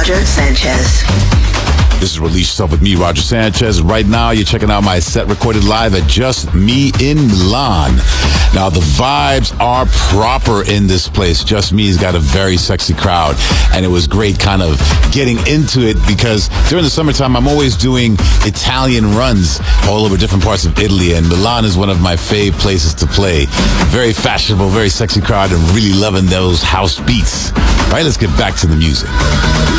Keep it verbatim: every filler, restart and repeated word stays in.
Roger Sanchez. This is Release Yourself with me, Roger Sanchez. Right now, you're checking out my set recorded live at Just Me in Milan. Now, the vibes are proper in this place. Just Me's got a very sexy crowd, and it was great kind of getting into it because during the summertime, I'm always doing Italian runs all over different parts of Italy, and Milan is one of my fave places to play. Very fashionable, very sexy crowd, and really loving those house beats. All right, let's get back to the music.